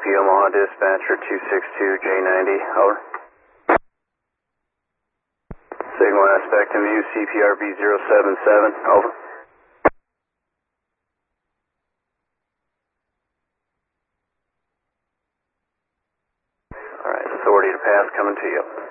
Omaha Dispatcher 262J90, over. Signal aspect in view, CPRB 077, over. Alright, authority to pass coming to you.